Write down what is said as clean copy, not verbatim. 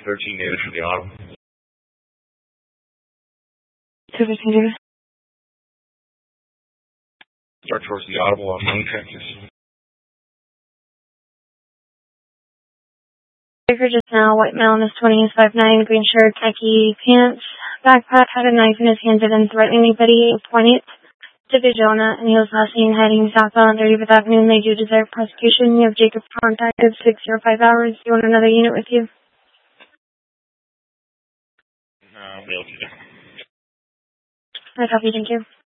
213 David for the audible. 213 David. Start towards the audible on Moon Texas. Baker just now, white male, Miss 20 is 5'9", green shirt, khaki pants, backpack, had a knife in his hand, didn't threaten anybody, pointed to Vijona, and he was last seen heading southbound 35th Avenue, and they do deserve prosecution. You have Jacob contacted 605 hours. Do you want another unit with you? No, we'll do that. I copy, thank you.